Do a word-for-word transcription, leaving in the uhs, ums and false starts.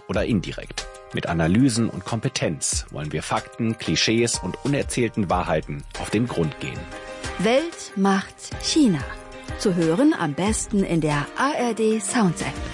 oder indirekt. Mit Analysen und Kompetenz wollen wir Fakten, Klischees und unerzählten Wahrheiten auf den Grund gehen. Welt macht China. Zu hören am besten in der A R D Sounds App.